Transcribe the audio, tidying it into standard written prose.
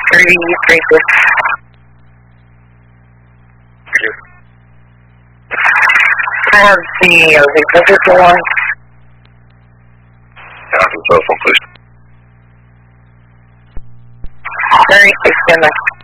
3036. I have the visitor one. Copy, cell phone, please. 36,